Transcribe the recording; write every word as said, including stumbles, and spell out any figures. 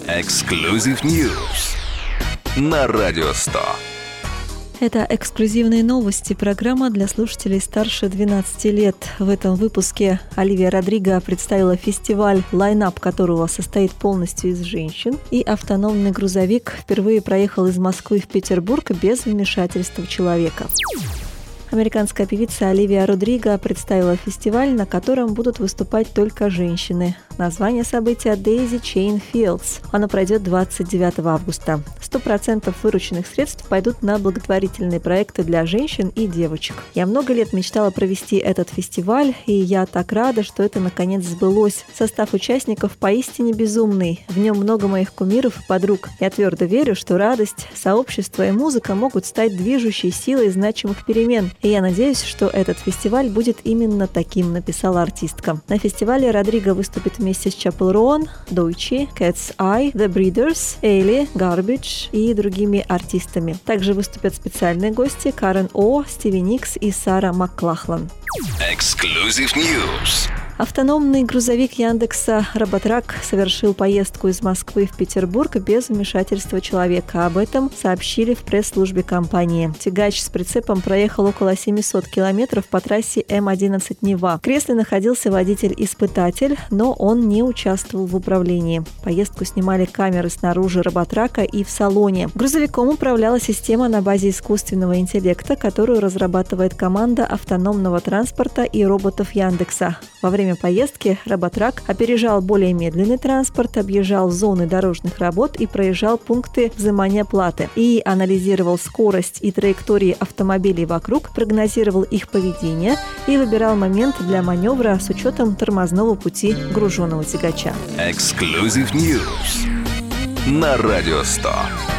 Exclusive News на Радио сто. Это эксклюзивные новости, программа для слушателей старше двенадцати лет. В этом выпуске Оливия Родриго представила фестиваль, лайнап которого состоит полностью из женщин, и автономный грузовик впервые проехал из Москвы в Петербург без вмешательства человека. Американская певица Оливия Родриго представила фестиваль, на котором будут выступать только женщины. Название события Daisy Chain Fields. Оно пройдет двадцать девятого августа. сто процентов вырученных средств пойдут на благотворительные проекты для женщин и девочек. Я много лет мечтала провести этот фестиваль, и я так рада, что это наконец сбылось. Состав участников поистине безумный. В нем много моих кумиров и подруг. Я твердо верю, что радость, сообщество и музыка могут стать движущей силой значимых перемен. И я надеюсь, что этот фестиваль будет именно таким, написала артистка. На фестивале Родриго выступит вместе с Chapel Roan, Doechii, Cat's Eye, The Breeders, Ailey, Garbage и другими артистами. Также выступят специальные гости Карен О, Стиви Никс и Сара Маклахлан. Exclusive News. Автономный грузовик Яндекса «Роботрак» совершил поездку из Москвы в Петербург без вмешательства человека. Об этом сообщили в пресс-службе компании. Тягач с прицепом проехал около семьсот километров по трассе эм одиннадцать Нева. В кресле находился водитель-испытатель, но он не участвовал в управлении. Поездку снимали камеры снаружи «Роботрака» и в салоне. Грузовиком управляла система на базе искусственного интеллекта, которую разрабатывает команда автономного транспорта и роботов Яндекса. Во время поездки «Роботрак» опережал более медленный транспорт, объезжал зоны дорожных работ и проезжал пункты взимания платы. И анализировал скорость и траектории автомобилей вокруг, прогнозировал их поведение и выбирал момент для маневра с учетом тормозного пути груженного тягача. Exclusive News на Радио сто.